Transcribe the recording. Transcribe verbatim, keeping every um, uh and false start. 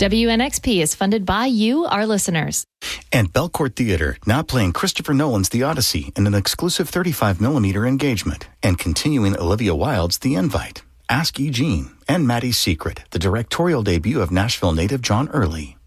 W N X P is funded by you, our listeners. And Belcourt Theater, now playing Christopher Nolan's The Odyssey in an exclusive thirty-five millimeter engagement, and continuing Olivia Wilde's The Invite. Ask Eugene, and Maddie's Secret, the directorial debut of Nashville native John Early.